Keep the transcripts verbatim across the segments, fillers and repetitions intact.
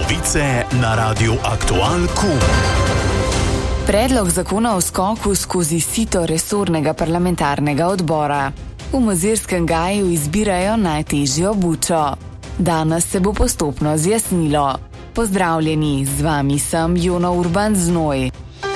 Novice na Radiu Aktual Q. Predlog zakona o skoku skozi sito resornega parlamentarnega odbora. V Mozirskem gaju izbirajo najtežjo bučo. Danes se bo postopno zjasnilo. Pozdravljeni, z vami sem Jona Urban Znoj.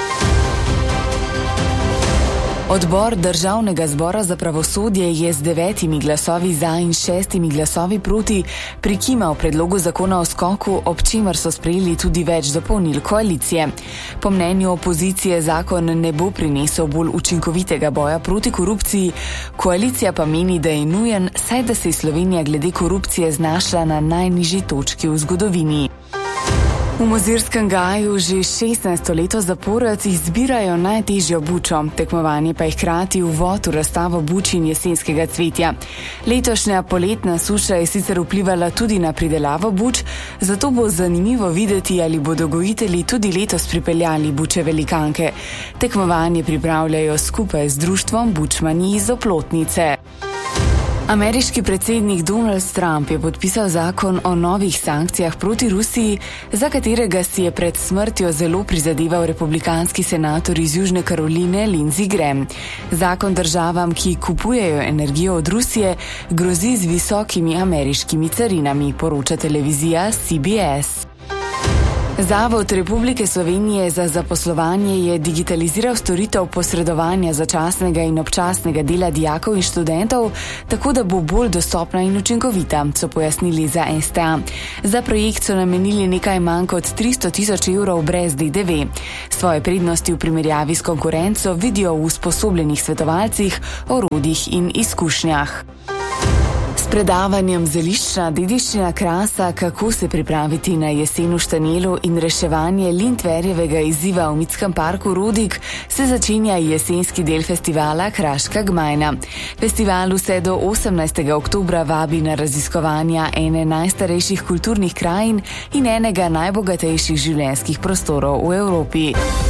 Odbor Državnega zbora za pravosodje je z devetimi glasovi za in šestimi glasovi proti prikimal predlogu zakona o skoku, ob čemer so sprejeli tudi več dopolnil koalicije. Po mnenju opozicije zakon ne bo prinesel bolj učinkovitega boja proti korupciji, koalicija pa meni, da je nujen, saj da se je Slovenija glede korupcije znašla na najnižji točki v zgodovini. V Mozirskem gaju že šestnajsto leto zapored izbirajo najtežjo bučo, tekmovanje pa je hkrati uvod v razstavo buč in jesenskega cvetja. Letošnja poletna suša je sicer vplivala tudi na pridelavo buč, zato bo zanimivo videti, ali bodo gojitelji tudi letos pripeljali buče velikanke. Tekmovanje pripravljajo skupaj z društvom Bučmani iz Oplotnice. Ameriški predsednik Donald Trump je podpisal zakon o novih sankcijah proti Rusiji, za katerega si je pred smrtjo zelo prizadeval republikanski senator iz Južne Karoline Lindsey Graham. Zakon državam, ki kupujejo energijo od Rusije, grozi z visokimi ameriškimi carinami, poroča televizija C B S. Zavod Republike Slovenije za zaposlovanje je digitaliziral storitev posredovanja začasnega in občasnega dela dijakov in študentov, tako da bo bolj dostopna in učinkovita, so pojasnili za S T A. Za projekt so namenili nekaj manj kot tristo tisoč evrov brez D D V. Svoje prednosti v primerjavi s konkurenco vidijo v usposobljenih svetovalcih, orodjih in izkušnjah. S predavanjem Zeliščna dediščina krasa, kako se pripraviti na jesen v Štanjelu in reševanje Lindtverjevega izziva v Mitskem parku Rodik se začenja jesenski del festivala Kraška gmajna. Festival vse do osemnajstega oktobra vabi na raziskovanja ene najstarejših kulturnih krajin in enega najbogatejših življenjskih prostorov v Evropi.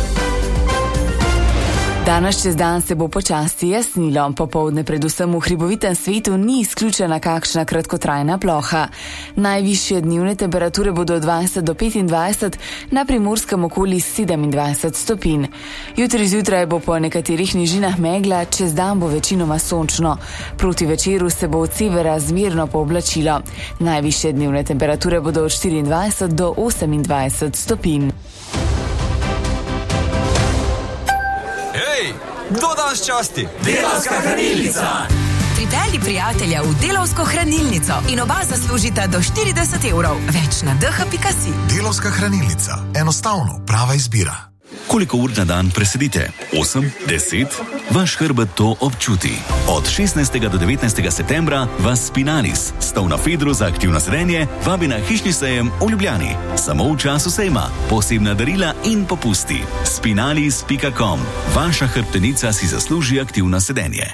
Danes čez dan se bo počasi jasnilo. Popoldne predvsem v hribovitem svetu ni izključena kakšna kratkotrajna ploha. Najvišje dnevne temperature bodo od dvajset do petindvajset, na Primorskem okoli sedemindvajset stopinj. Jutri zjutraj bo po nekaterih nižinah megla, čez dan bo večinoma sončno. Proti večeru se bo od severa zmerno pooblačilo. Najvišje dnevne temperature bodo od štiriindvajset do osemindvajset stopinj. Kdo danes časti? Delavska hranilnica! Pripelji prijatelja v Delavsko hranilnico in oba zaslužita do štirideset evrov. Več na d h pika si. Delavska hranilnica. Enostavno, prava izbira. Koliko ur na dan presedite? osem, deset? Vaš hrbet to občuti. Od šestnajstega do devetnajstega septembra vas Spinalis, stov na Fedru za aktivno sedenje, vabi na hišni sejem v Ljubljani. Samo v času sejma, posebna darila in popusti. spinalis pika com. Vaša hrbtenica si zasluži aktivno sedenje.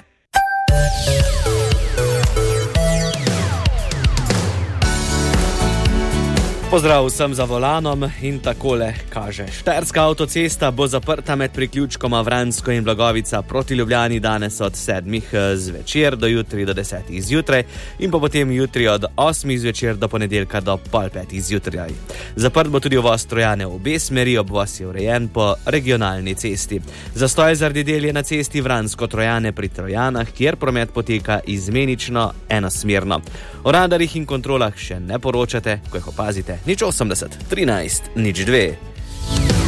Pozdrav vsem za volanom in takole kaže. Štajerska avtocesta bo zaprta med priključkoma Vransko in Blagovica proti Ljubljani danes od sedmih zvečer do jutri do desetih zjutraj in pa potem jutri od osmih zvečer do ponedeljka do pol petih zjutraj. Zaprt bo tudi uvoz Trojane v obe smeri, obvoz je urejen po regionalni cesti. Zastoj zaradi del je na cesti Vransko-Trojane pri Trojanah, kjer promet poteka izmenično enosmerno. O radarjih in kontrolah še ne poročate, ko jih opazite. Nič osemdeset, trinajst, nič dve.